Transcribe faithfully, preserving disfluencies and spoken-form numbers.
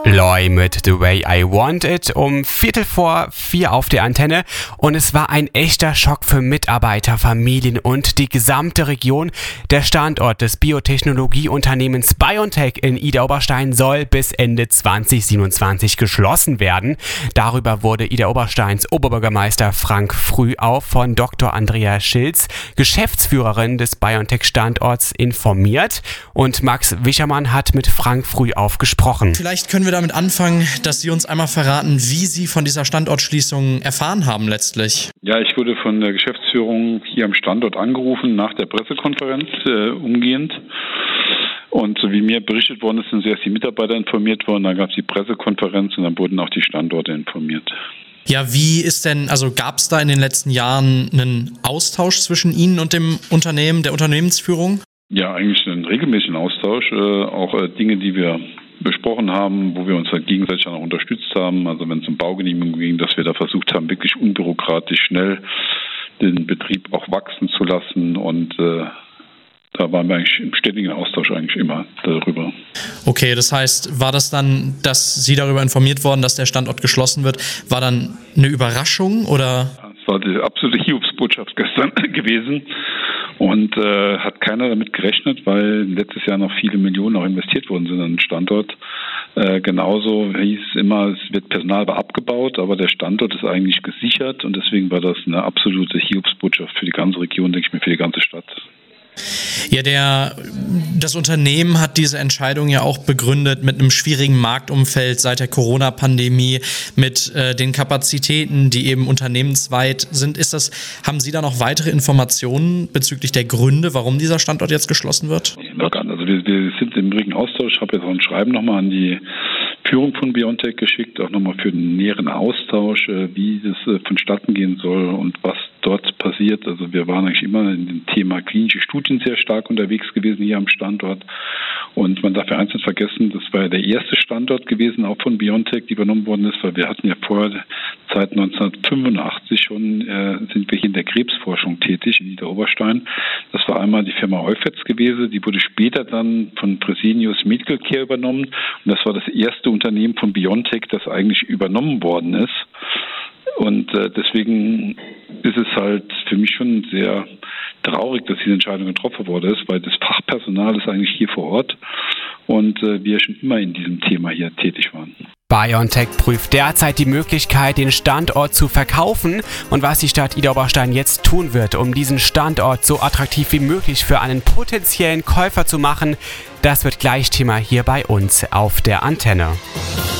Loi mit The Way I Want It um Viertel vor vier auf der Antenne und es war ein echter Schock für Mitarbeiter, Familien und die gesamte Region. Der Standort des Biotechnologieunternehmens BioNTech in Idar-Oberstein soll bis Ende zwanzig siebenundzwanzig geschlossen werden. Darüber wurde Idar-Obersteins Oberbürgermeister Frank Frühauf von Doktor Andrea Schilz, Geschäftsführerin des BioNTech-Standorts, informiert und Max Wischermann hat mit Frank Frühauf gesprochen. Vielleicht können wir damit anfangen, dass Sie uns einmal verraten, wie Sie von dieser Standortschließung erfahren haben letztlich. Ja, ich wurde von der Geschäftsführung hier am Standort angerufen, nach der Pressekonferenz äh, umgehend. Und so wie mir berichtet worden ist, sind zuerst die Mitarbeiter informiert worden, dann gab es die Pressekonferenz und dann wurden auch die Standorte informiert. Ja, wie ist denn, also gab es da in den letzten Jahren einen Austausch zwischen Ihnen und dem Unternehmen, der Unternehmensführung? Ja, eigentlich einen regelmäßigen Austausch, äh, auch äh, Dinge, die wir besprochen haben, wo wir uns halt gegenseitig dann auch unterstützt haben. Also wenn es um Baugenehmigung ging, dass wir da versucht haben, wirklich unbürokratisch schnell den Betrieb auch wachsen zu lassen und äh, da waren wir eigentlich im ständigen Austausch eigentlich immer darüber. Okay, das heißt, war das dann, dass Sie darüber informiert wurden, dass der Standort geschlossen wird, war dann eine Überraschung oder? Das war die absolute Hiobsbotschaft gestern gewesen. Und äh, hat keiner damit gerechnet, weil letztes Jahr noch viele Millionen auch investiert worden sind an den Standort. Äh, genauso hieß es immer, es wird Personal abgebaut, aber der Standort ist eigentlich gesichert und deswegen war das eine absolute Hiobsbotschaft für die ganze Region, denke ich mir, für die ganze Stadt. Ja, der, das Unternehmen hat diese Entscheidung ja auch begründet mit einem schwierigen Marktumfeld seit der Corona-Pandemie, mit äh, den Kapazitäten, die eben unternehmensweit sind. Ist das, haben Sie da noch weitere Informationen bezüglich der Gründe, warum dieser Standort jetzt geschlossen wird? Also wir, wir sind im regen Austausch. Ich habe jetzt auch ein Schreiben nochmal an die Führung von BioNTech geschickt, auch nochmal für den näheren Austausch, wie das vonstatten gehen soll und was dort passiert. Also wir waren eigentlich immer in dem Thema klinische Studien sehr stark unterwegs gewesen hier am Standort. Und man darf ja eins nicht vergessen, das war ja der erste Standort gewesen, auch von BioNTech, die übernommen worden ist, weil wir hatten ja vorher, seit neunzehnhundertfünfundachtzig schon, äh, sind wir hier in der Krebsforschung tätig, in Idar-Oberstein. Das war einmal die Firma Eufetz gewesen, die wurde später dann von Fresenius Medical Care übernommen. Und das war das erste Unternehmen von BioNTech, das eigentlich übernommen worden ist. Und äh, deswegen ist es halt für mich schon sehr traurig, dass diese Entscheidung getroffen worden ist, weil das Fachpersonal ist eigentlich hier vor Ort und äh, wir schon immer in diesem Thema hier tätig waren. BioNTech prüft derzeit die Möglichkeit, den Standort zu verkaufen und was die Stadt Idar-Oberstein jetzt tun wird, um diesen Standort so attraktiv wie möglich für einen potenziellen Käufer zu machen, das wird gleich Thema hier bei uns auf der Antenne.